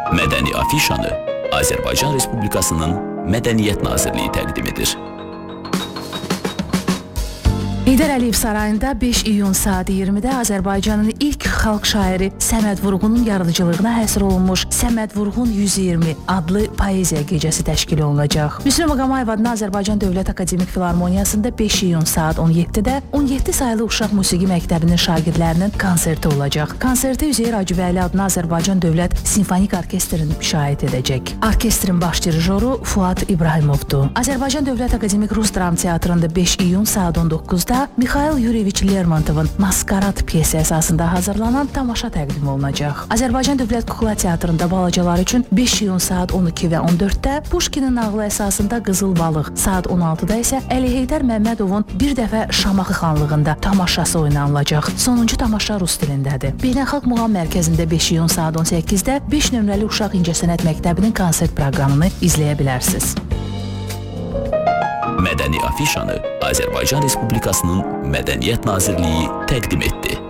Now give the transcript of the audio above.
Mədəni afişanı Azərbaycan Respublikasının Mədəniyyət Nazirliyi təqdim edir. Heydər Əliyev Sarayında 5 iyun saat 20-də Azərbaycanın ilk xalq şairi Səməd Vurğunun yaradıcılığına həsr olunmuş Səməd Vurğun 120 adlı poeziya gecəsi təşkil olunacaq. Müslüm Ağamayev adına Azərbaycan Dövlət Akademik Filarmoniyasında 5 iyun saat 17-də 17 saylı uşaq musiqi məktəbinin şagirdlərinin konserti olacaq. Konserti Üzeyir Hacıvəli adına Azərbaycan Dövlət Simfonik Orkestrinin müşahidə edəcək. Orkestrin baş dirijoru Fuad İbrahimovdur. Azərbaycan Dövlət Akademik Rus Dram Teatrında 5 iyun saat 19-da Mikhail Yuryeviç Lermontovun Maskarad piyesi əsasında hazırlanan tamaşa təqdim olunacaq. Azərbaycan Dövlət Kukla Teatrında balacalar üçün 5 iyun saat 12 və 14-də Puşkinin nağılı əsasında Qızıl Balıq, saat 16-da isə Əli Heydər Məmmədovun Bir dəfə Şamaxı xanlığında tamaşası oynanılacaq. Sonuncu tamaşa rus dilindədir. Beynəlxalq Muğam Mərkəzində 5 iyun saat 18-də 5 nömrəli Uşaq İncəsənət Məktəbinin konsert proqramını izləyə bilərsiniz. Mədəni afişanı Azərbaycan Respublikasının Mədəniyyət Nazirliyi təqdim etdi.